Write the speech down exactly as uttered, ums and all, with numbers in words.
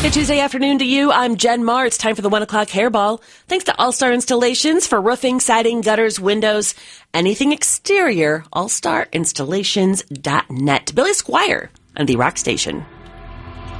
Good Tuesday afternoon to you. I'm Jen Marr. It's time for the one o'clock hairball. Thanks to All Star Installations for roofing, siding, gutters, windows, anything exterior. all star installations dot net. Billy Squire on the Rock Station.